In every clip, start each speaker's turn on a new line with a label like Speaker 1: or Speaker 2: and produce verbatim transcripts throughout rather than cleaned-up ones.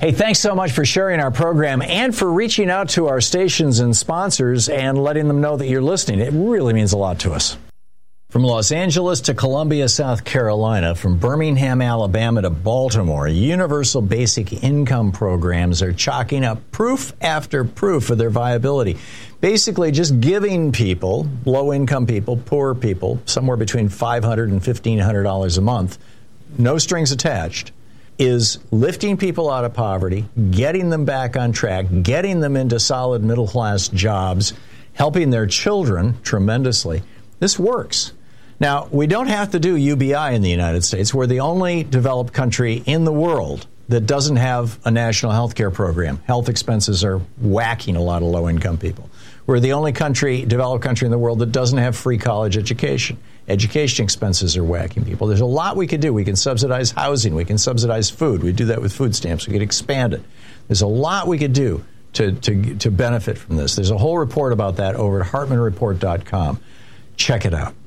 Speaker 1: Hey, thanks so much for sharing our program and for reaching out to our stations and sponsors and letting them know that you're listening. It really means a lot to us. From Los Angeles to Columbia, South Carolina, from Birmingham, Alabama to Baltimore, universal basic income programs are chalking up proof after proof of their viability. Basically, just giving people, low-income people, poor people, somewhere between five hundred dollars and fifteen hundred dollars a month, no strings attached, is lifting people out of poverty, getting them back on track, getting them into solid middle-class jobs, helping their children tremendously. This works. Now, we don't have to do U B I in the United States. We're the only developed country in the world that doesn't have a national health care program. Health expenses are whacking a lot of low-income people. We're the only country, developed country in the world that doesn't have free college education. Education expenses are whacking people. There's a lot we could do. We can subsidize housing. We can subsidize food. We do that with food stamps. We could expand it. There's a lot we could do to, to, to benefit from this. There's a whole report about that over at Hartman Report dot com. Check it out.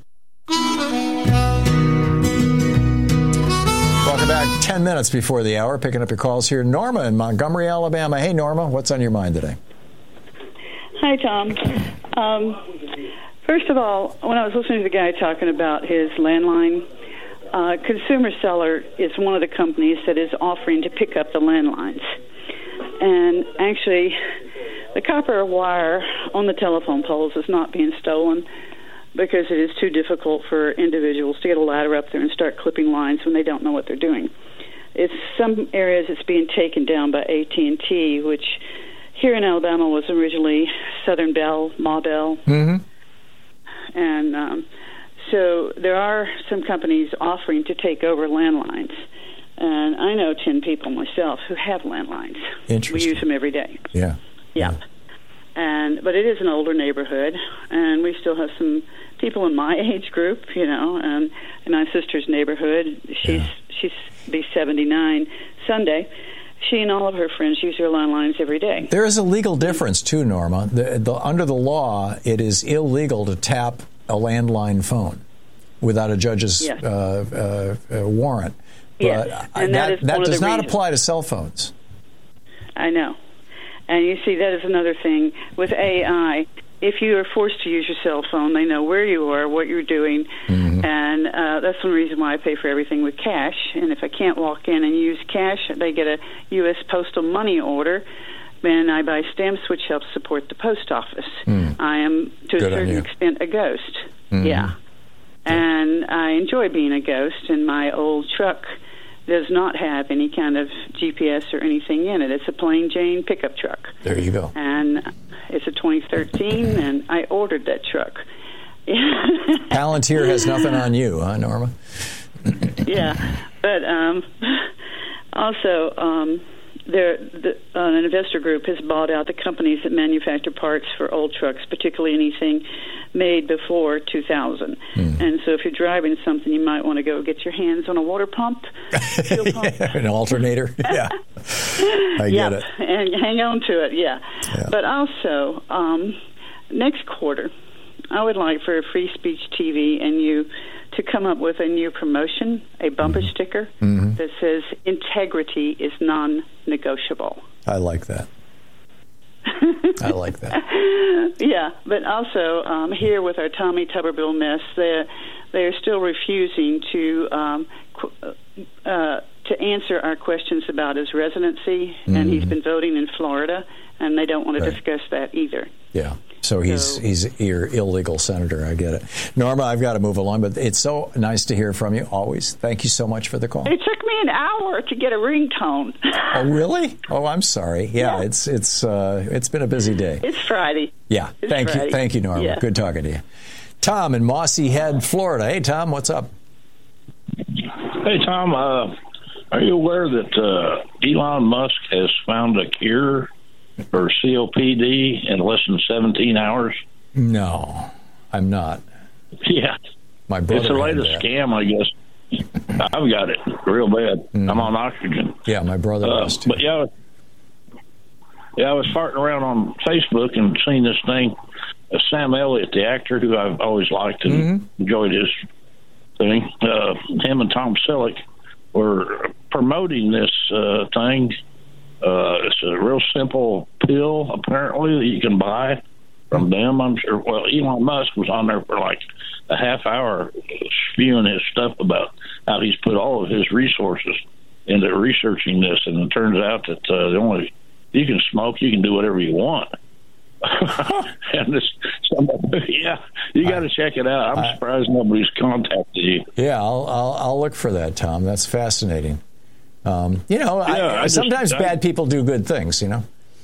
Speaker 1: Welcome back. Ten minutes before the hour, picking up your calls here. Norma in Montgomery, Alabama. Hey, Norma, what's on your mind today?
Speaker 2: Hi, Tom. Um, first of all, when I was listening to the guy talking about his landline, uh, Consumer Cellular is one of the companies that is offering to pick up the landlines. And actually, the copper wire on the telephone poles is not being stolen because it is too difficult for individuals to get a ladder up there and start clipping lines when they don't know what they're doing. It's some areas it's being taken down by A T and T, which here in Alabama was originally Southern Bell, Ma Bell.
Speaker 1: Mm-hmm.
Speaker 2: And um, so there are some companies offering to take over landlines. And I know ten people myself who have landlines.
Speaker 1: Interesting.
Speaker 2: We use them every day.
Speaker 1: Yeah.
Speaker 2: Yeah. yeah. And but it is an older neighborhood, and we still have some people in my age group, you know, and in my sister's neighborhood. She's yeah. she's be seventy-nine Sunday. She and all of her friends use their landlines every day.
Speaker 1: There is a legal difference, too, Norma. The, the, under the law, it is illegal to tap a landline phone without a judge's
Speaker 2: yes.
Speaker 1: uh, uh, uh, warrant. But
Speaker 2: yes. and that,
Speaker 1: that, that does not
Speaker 2: reasons.
Speaker 1: apply to cell phones.
Speaker 2: I know. And you see, that is another thing. With A I, if you are forced to use your cell phone, they know where you are, what you're doing, mm-hmm. and uh, that's one reason why I pay for everything with cash. And if I can't walk in and use cash, they get a U S postal money order, and I buy stamps, which helps support the post office. Mm. I am, to
Speaker 1: Good
Speaker 2: a certain extent, a ghost. Mm-hmm. Yeah. And I enjoy being a ghost, and my old truck does not have any kind of G P S or anything in it. It's a plain Jane pickup truck.
Speaker 1: There you go.
Speaker 2: And it's a twenty thirteen, and I ordered that truck.
Speaker 1: Palantir has nothing on you, huh, Norma?
Speaker 2: Yeah, but um, also um, there, the, uh, an investor group has bought out the companies that manufacture parts for old trucks, particularly anything made before two thousand. Mm. And so if you're driving something, you might want to go get your hands on a water pump, fuel pump.
Speaker 1: Yeah, an alternator. Yeah, I
Speaker 2: yep.
Speaker 1: get it.
Speaker 2: And hang on to it, yeah.
Speaker 1: yeah.
Speaker 2: But also, um, next quarter, I would like for Free Speech T V and you to come up with a new promotion, a bumper mm-hmm. sticker mm-hmm. that says integrity is non-negotiable.
Speaker 1: I like that. I like that.
Speaker 2: Yeah, but also um, here with our Tommy Tuberville mess, they they are still refusing to um, qu- uh, to answer our questions about his residency, mm-hmm. and he's been voting in Florida, and they don't want to
Speaker 1: right. discuss
Speaker 2: that either.
Speaker 1: Yeah. So he's so, he's your illegal senator. I get it. Norma, I've got to move along, but it's so nice to hear from you always. Thank you so much for the call.
Speaker 2: It took me an hour to get a ringtone.
Speaker 1: Oh, really? Oh, I'm sorry. Yeah,
Speaker 2: yeah.
Speaker 1: it's it's uh, it's been a busy day.
Speaker 2: It's Friday.
Speaker 1: Yeah.
Speaker 2: It's
Speaker 1: Thank
Speaker 2: Friday.
Speaker 1: you. Thank you, Norma.
Speaker 2: Yeah.
Speaker 1: Good talking to you. Tom in Mossy Head, Florida. Hey, Tom, what's up?
Speaker 3: Hey, Tom. Uh, are you aware that uh, Elon Musk has found a cure for C O P D in less than seventeen hours?
Speaker 1: No, I'm not.
Speaker 3: Yeah.
Speaker 1: My brother
Speaker 3: It's the latest scam, I guess. I've got it real bad. Mm. I'm on oxygen.
Speaker 1: Yeah, my brother
Speaker 3: uh,
Speaker 1: has too.
Speaker 3: But yeah, yeah, I was farting around on Facebook and seen this thing. Uh, Sam Elliott, the actor who I've always liked and mm-hmm. enjoyed his thing, uh, him and Tom Selleck were promoting this uh, thing Uh, it's a real simple pill, apparently, that you can buy from them, I'm sure. Well, Elon Musk was on there for like a half hour spewing his stuff about how he's put all of his resources into researching this, and it turns out that uh, the only you can smoke, you can do whatever you want. and this, somebody, yeah, you got to check it out. I'm I, surprised nobody's contacted you.
Speaker 1: Yeah, I'll, I'll I'll look for that, Tom. That's fascinating. Um, you know, yeah, I, I sometimes just, bad I, people do good things. You know.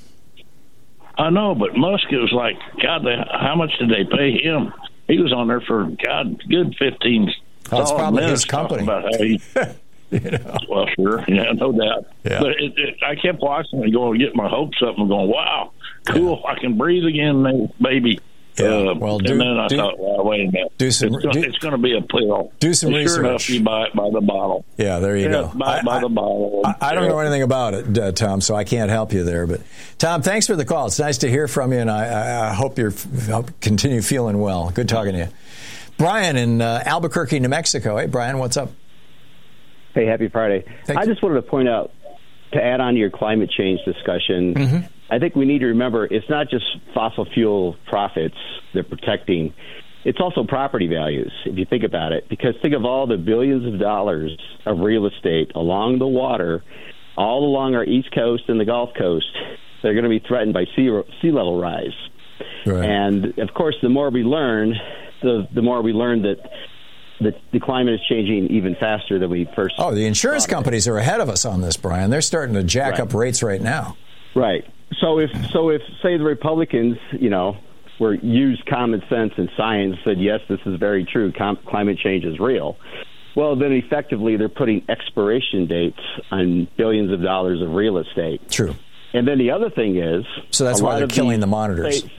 Speaker 3: I know, but Musk, it was like, God, they, how much did they pay him? He was on there for, God, good fifteen
Speaker 1: oh, it's probably his company.
Speaker 3: About how he, you know. Well, sure, yeah, no doubt. Yeah. But it, it, I kept watching and going, getting my hopes up and going, wow, cool, yeah. I can breathe again, baby.
Speaker 1: Yeah.
Speaker 3: Uh,
Speaker 1: well,
Speaker 3: and
Speaker 1: do,
Speaker 3: then I
Speaker 1: do,
Speaker 3: thought, well, wait a minute.
Speaker 1: Do some,
Speaker 3: it's, going, it's going to be a pill.
Speaker 1: Do some
Speaker 3: and
Speaker 1: research.
Speaker 3: Sure enough, you buy it by the bottle.
Speaker 1: Yeah, there you
Speaker 3: yeah,
Speaker 1: go.
Speaker 3: Buy it by
Speaker 1: I,
Speaker 3: the bottle.
Speaker 1: I, I don't know anything about it, uh, Tom, so I can't help you there. But Tom, thanks for the call. It's nice to hear from you, and I, I hope you continue feeling well. Good talking to you. Brian in uh, Albuquerque, New Mexico. Hey, Brian, what's up?
Speaker 4: Hey, happy Friday. Thank I you. just wanted to point out, to add on to your climate change discussion, mm-hmm. I think we need to remember it's not just fossil fuel profits they're protecting. It's also property values, if you think about it. Because think of all the billions of dollars of real estate along the water, all along our East Coast and the Gulf Coast. They're going to be threatened by sea, sea level rise. Right. And, of course, the more we learn, the, the more we learn that the, the climate is changing even faster than we first
Speaker 1: Oh, the insurance companies are ahead of us on this, Brian. They're starting to jack
Speaker 4: right.
Speaker 1: up rates right now.
Speaker 4: Right. So if, so if, say, the Republicans, you know, were used common sense and science, said, yes, this is very true, Com- climate change is real, well, then effectively they're putting expiration dates on billions of dollars of real estate.
Speaker 1: True.
Speaker 4: And then the other thing is...
Speaker 1: So that's why they're killing the monitors.
Speaker 4: States,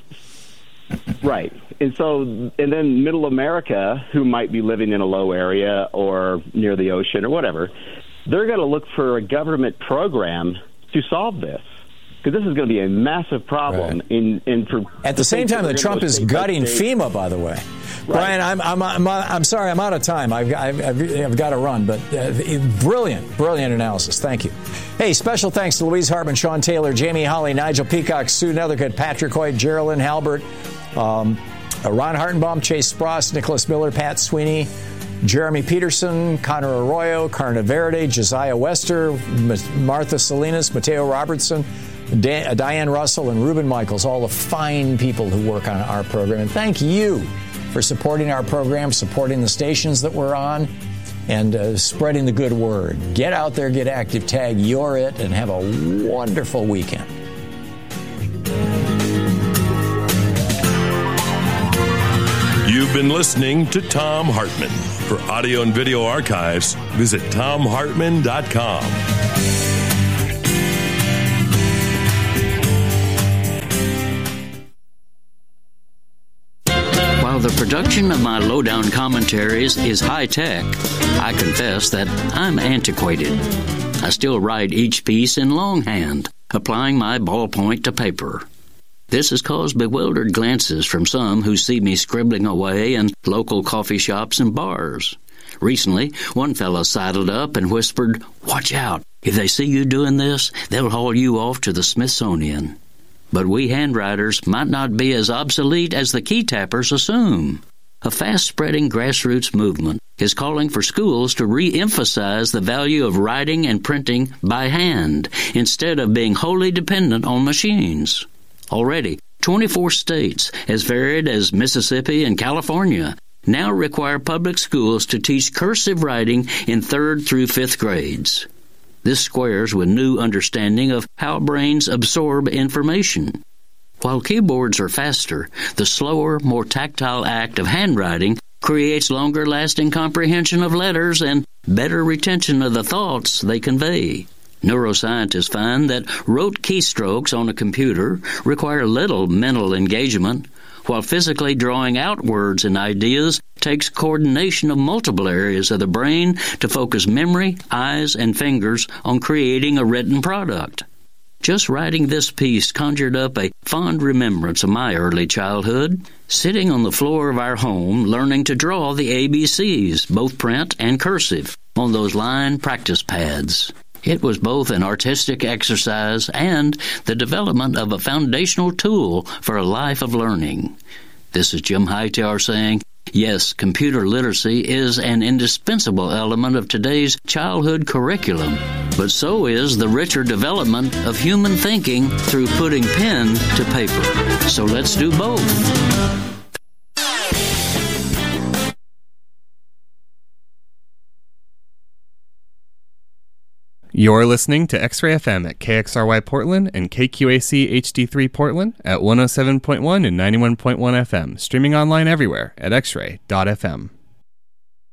Speaker 4: right. And so, and then middle America, who might be living in a low area or near the ocean or whatever, they're going to look for a government program to solve this. Because this is going to be a massive problem. Right. In, in for
Speaker 1: At the same time that Trump is gutting FEMA, by the way. Right. Brian, I'm, I'm, I'm, I'm sorry, I'm out of time. I've, I've, I've got to run, but uh, brilliant, brilliant analysis. Thank you. Hey, special thanks to Louise Hartman, Sean Taylor, Jamie Holly, Nigel Peacock, Sue Nethercutt, Patrick Hoyt, Geraldine Halbert, um, Ron Hartenbaum, Chase Spross, Nicholas Miller, Pat Sweeney, Jeremy Peterson, Connor Arroyo, Carna Verde, Josiah Wester, Martha Salinas, Mateo Robertson, Dan, Diane Russell, and Reuben Michaels, all the fine people who work on our program. And thank you for supporting our program, supporting the stations that we're on, and uh, spreading the good word. Get out there, get active, tag You're It, and have a wonderful weekend.
Speaker 5: You've been listening to Thom Hartmann. For audio and video archives, visit thom hartmann dot com.
Speaker 6: While the production of my lowdown commentaries is high-tech, I confess that I'm antiquated. I still write each piece in longhand, applying my ballpoint to paper. This has caused bewildered glances from some who see me scribbling away in local coffee shops and bars. Recently, one fellow sidled up and whispered, "Watch out. If they see you doing this, they'll haul you off to the Smithsonian." But we handwriters might not be as obsolete as the key tappers assume. A fast-spreading grassroots movement is calling for schools to re-emphasize the value of writing and printing by hand instead of being wholly dependent on machines. Already, twenty-four states, as varied as Mississippi and California, now require public schools to teach cursive writing in third through fifth grades. This squares with new understanding of how brains absorb information. While keyboards are faster, the slower, more tactile act of handwriting creates longer-lasting comprehension of letters and better retention of the thoughts they convey. Neuroscientists find that rote keystrokes on a computer require little mental engagement, while physically drawing out words and ideas takes coordination of multiple areas of the brain to focus memory, eyes, and fingers on creating a written product. Just writing this piece conjured up a fond remembrance of my early childhood, sitting on the floor of our home learning to draw the A B Cs, both print and cursive, on those line practice pads. It was both an artistic exercise and the development of a foundational tool for a life of learning. This is Jim Hightower saying, yes, computer literacy is an indispensable element of today's childhood curriculum, but so is the richer development of human thinking through putting pen to paper. So let's do both.
Speaker 7: You're listening to X-Ray F M at K X R Y Portland and K Q A C H D three Portland at one oh seven point one and ninety-one point one F M, streaming online everywhere at x ray dot f m.